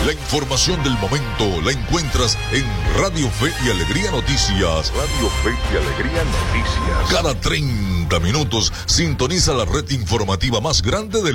La información del momento la encuentras en Radio Fe y Alegría Noticias. Radio Fe y Alegría Noticias. Cada 30 minutos sintoniza la red informativa más grande del